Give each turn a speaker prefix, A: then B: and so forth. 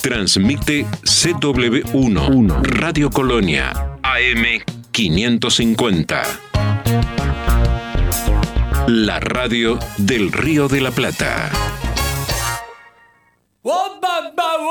A: Transmite CW1 Radio Colonia AM 550. La radio del Río de la Plata.